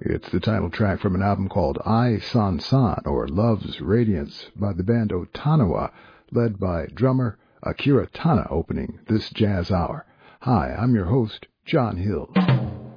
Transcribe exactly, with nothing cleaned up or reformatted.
It's the title track from an album called Ai San San, or Love's Radiance, by the band Otanawa, led by drummer Akira Tana, opening this jazz hour. Hi, I'm your host, John Hill.